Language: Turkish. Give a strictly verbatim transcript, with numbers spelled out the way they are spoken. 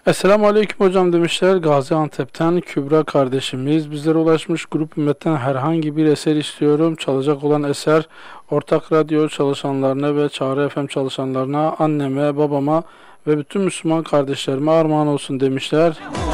Esselamu Aleyküm hocam demişler. Gaziantep'ten Kübra kardeşimiz bizlere ulaşmış. Grup Ümmet'ten herhangi bir eser istiyorum. Çalacak olan eser Ortak Radyo çalışanlarına ve Çağrı F M çalışanlarına, anneme, babama ve bütün Müslüman kardeşlerime armağan olsun demişler.